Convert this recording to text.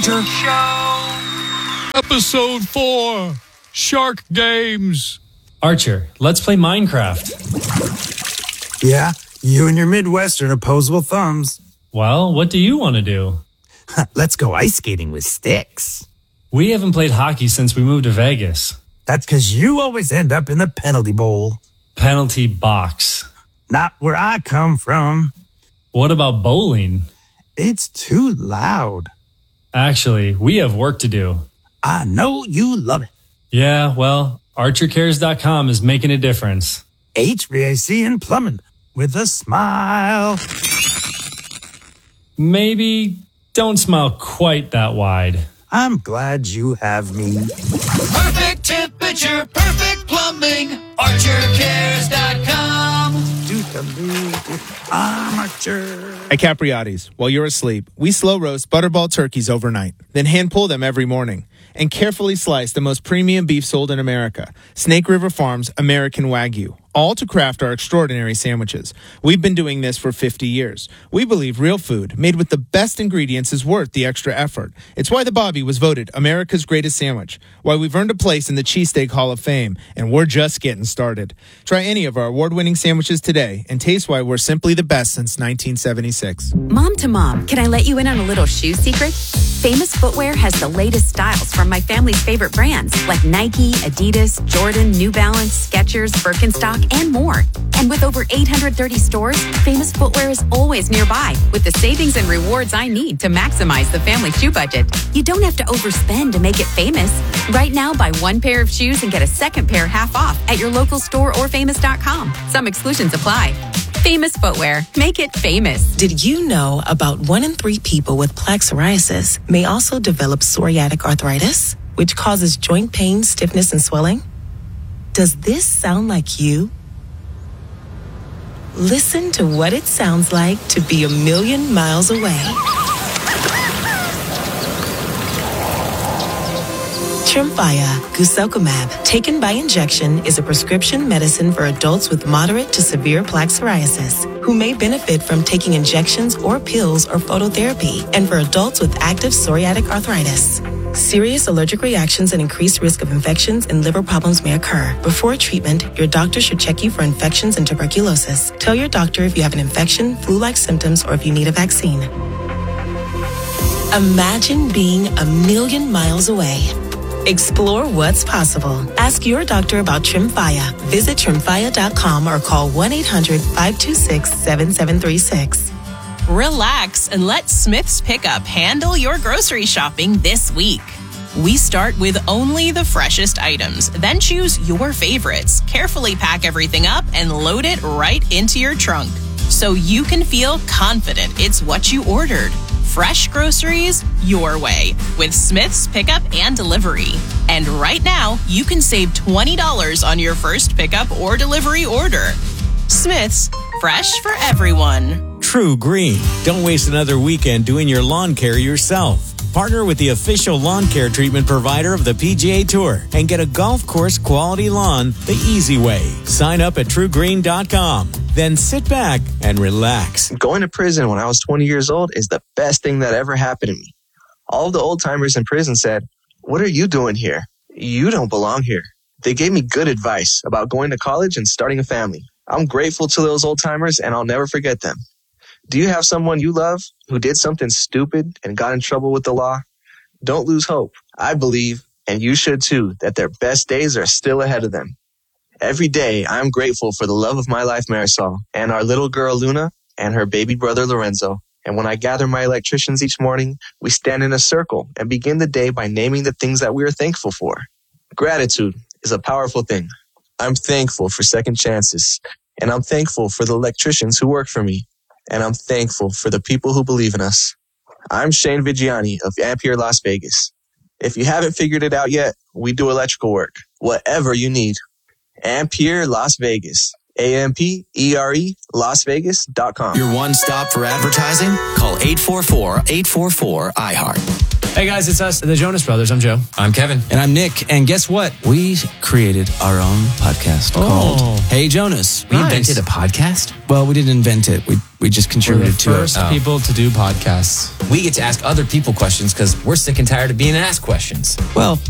Archer Show. Episode 4, Shark Games. Archer, let's play Minecraft. Yeah, you and your Midwestern opposable thumbs. Well, what do you want to do? Let's go ice skating with sticks. We haven't played hockey since we moved to Vegas. That's because you always end up in the penalty bowl. Penalty box. Not where I come from. What about bowling? It's too loud. Actually, we have work to do. I know you love it. Yeah, well, ArcherCares.com is making a difference. HVAC and plumbing with a smile. Maybe don't smile quite that wide. I'm glad you have me. Perfect temperature, perfect plumbing. ArcherCares.com. I'm Archer. At Capriati's, while you're asleep, we slow roast butterball turkeys overnight, then hand pull them every morning, and carefully slice the most premium beef sold in America, Snake River Farms American Wagyu, all to craft our extraordinary sandwiches. We've been doing this for 50 years. We believe real food, made with the best ingredients, is worth the extra effort. It's why the Bobby was voted America's greatest sandwich, why we've earned a place in the Cheesesteak Hall of Fame, and we're just getting started. Try any of our award-winning sandwiches today and taste why we're simply the best since 1976. Mom to mom, can I let you in on a little shoe secret? Famous Footwear has the latest styles from my family's favorite brands like Nike, Adidas, Jordan, New Balance, Skechers, Birkenstock, and more. And with over 830 stores, Famous Footwear is always nearby with the savings and rewards I need to maximize the family shoe budget. You don't have to overspend to make it famous. Right now, buy one pair of shoes and get a second pair half off at your local store or famous.com. Some exclusions apply. Famous Footwear. Make it famous. Did you know about 1 in 3 people with plaque psoriasis may also develop psoriatic arthritis, which causes joint pain, stiffness, and swelling? Does this sound like you? Listen to what it sounds like to be a million miles away. Tremfya guselkumab, taken by injection, is a prescription medicine for adults with moderate to severe plaque psoriasis who may benefit from taking injections or pills or phototherapy, and for adults with active psoriatic arthritis. Serious allergic reactions and increased risk of infections and liver problems may occur. Before treatment, your doctor should check you for infections and tuberculosis. Tell your doctor if you have an infection, flu-like symptoms, or if you need a vaccine. Imagine being a million miles away. Explore what's possible. Ask your doctor about Tremfya. Visit Tremfya.com or call 1-800-526-7736. Relax and let Smith's Pickup handle your grocery shopping this week. We start with only the freshest items, then choose your favorites, carefully pack everything up, and load it right into your trunk so you can feel confident it's what you ordered. Fresh groceries your way with Smith's Pickup and Delivery. And right now, you can save $20 on your first pickup or delivery order. Smith's, fresh for everyone. True Green. Don't waste another weekend doing your lawn care yourself. Partner with the official lawn care treatment provider of the PGA Tour and get a golf course quality lawn the easy way. Sign up at TrueGreen.com. Then sit back and relax. Going to prison when I was 20 years old is the best thing that ever happened to me. All of the old timers in prison said, "What are you doing here? You don't belong here." They gave me good advice about going to college and starting a family. I'm grateful to those old timers and I'll never forget them. Do you have someone you love who did something stupid and got in trouble with the law? Don't lose hope. I believe, and you should too, that their best days are still ahead of them. Every day, I'm grateful for the love of my life, Marisol, and our little girl, Luna, and her baby brother, Lorenzo. And when I gather my electricians each morning, we stand in a circle and begin the day by naming the things that we are thankful for. Gratitude is a powerful thing. I'm thankful for second chances, and I'm thankful for the electricians who work for me, and I'm thankful for the people who believe in us. I'm Shane Vigiani of Ampere Las Vegas. If you haven't figured it out yet, we do electrical work, whatever you need. Ampere Las Vegas. AMPERE LasVegas.com. Your one stop for advertising? Call 844-844-iHeart. Hey guys, it's us, the Jonas Brothers. I'm Joe. I'm Kevin. And I'm Nick. And guess what? We created our own podcast called Hey Jonas. We invented a podcast? Well, we didn't invent it. We just contributed to it. First people to do podcasts. We get to ask other people questions because we're sick and tired of being asked questions. Well,